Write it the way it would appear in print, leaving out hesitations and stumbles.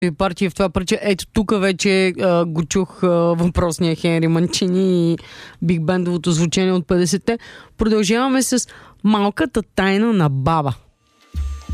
партия в това парче. Ето тук вече го чух въпросния Хенри Манчини и биг бендовото звучение от 50-те. Продължаваме с Малката тайна на баба.